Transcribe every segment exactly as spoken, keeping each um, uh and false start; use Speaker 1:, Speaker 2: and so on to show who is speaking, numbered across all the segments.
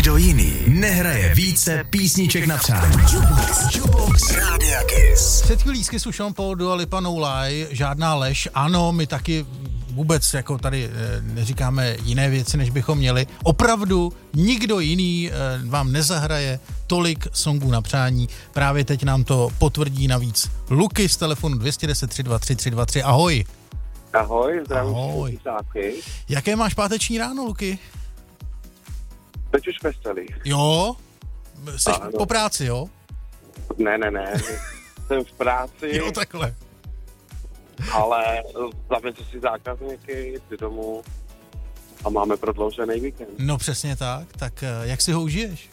Speaker 1: Nikdo jiný nehraje více písniček na přání. Jukebox, Jukebox Rádia Kiss.
Speaker 2: Před chvílí z Kissu Sean Paul, Dua Lipa, No Lie, žádná lež. Ano, my taky vůbec jako tady e, neříkáme jiné věci, než bychom měli. Opravdu nikdo jiný e, vám nezahraje tolik songů na přání. Právě teď nám to potvrdí navíc Luky z telefonu dva jedna deset, tři dva tři, tři dva tři. Ahoj.
Speaker 3: Ahoj, zdravím.
Speaker 2: Ahoj. Jaké máš páteční ráno, Luky?
Speaker 3: Teď už veselý.
Speaker 2: Jo? Jsi
Speaker 3: ano.
Speaker 2: po práci, jo?
Speaker 3: Ne, ne, ne. Jsem v práci.
Speaker 2: Jo, takhle.
Speaker 3: Ale zavezl si zákazníky ty domů a máme prodloužený víkend.
Speaker 2: No přesně tak. Tak jak si ho užiješ?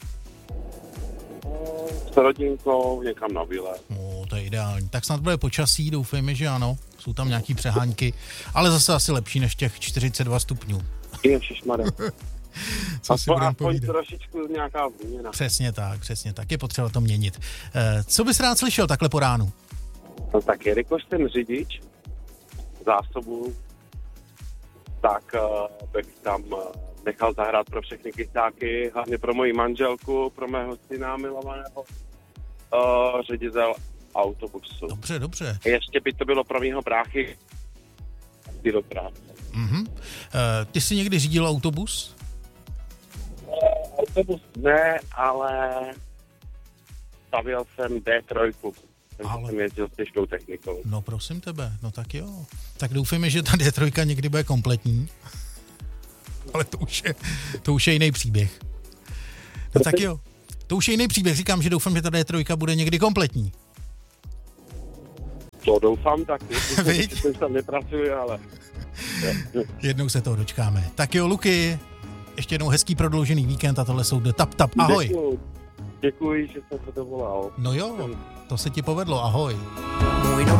Speaker 3: S rodinkou, někam na výlet.
Speaker 2: No, to je ideální. Tak snad bude počasí, doufejme, že ano. Jsou tam nějaký přehánky, ale zase asi lepší než těch čtyřicet dva stupňů.
Speaker 3: Ježišmarja.
Speaker 2: Co si budeme
Speaker 3: aspoň
Speaker 2: povídat?
Speaker 3: trošičku nějaká změna.
Speaker 2: Přesně tak, přesně tak. Je potřeba to měnit. Eh, co bys rád slyšel takhle po ránu?
Speaker 3: No tak jelikož ten řidič zásobu, tak uh, bych tam uh, nechal zahrát pro všechny kysáky, hlavně pro moji manželku, pro mého syna milovaného, uh, ředitel autobusu.
Speaker 2: Dobře, dobře.
Speaker 3: Ještě by to bylo pro mýho bráchy jdi do práce.
Speaker 2: Mhm. Eh, ty jsi někdy řídil autobus?
Speaker 3: Autobus ne, ale stavěl jsem D tři, takže
Speaker 2: Ale-
Speaker 3: jsem jezdil s těžkou technikou.
Speaker 2: No prosím tebe, no tak jo. Tak doufejme, že ta D tři někdy bude kompletní. Ale to už je, to už je jiný příběh. No tak jo. To už je jiný příběh. Říkám, že doufám, že ta D tři bude někdy kompletní.
Speaker 3: To doufám taky,
Speaker 2: Viď?
Speaker 3: že jsem tam nepracuji, ale...
Speaker 2: Jednou se toho dočkáme. Tak jo, Luky, ještě jednou hezký prodloužený víkend a tohle jsou The Tap Tap. Ahoj.
Speaker 3: Děkuji, děkuji, že jsem se dovolal.
Speaker 2: No jo, to se ti povedlo, ahoj.
Speaker 1: Můj